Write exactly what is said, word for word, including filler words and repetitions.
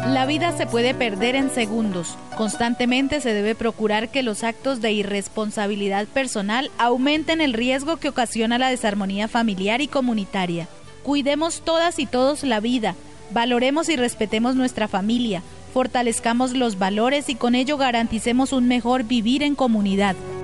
La vida se puede perder en segundos. Constantemente se debe procurar que los actos de irresponsabilidad personal aumenten el riesgo que ocasiona la desarmonía familiar y comunitaria. Cuidemos todas y todos la vida, valoremos y respetemos nuestra familia, fortalezcamos los valores y con ello garanticemos un mejor vivir en comunidad.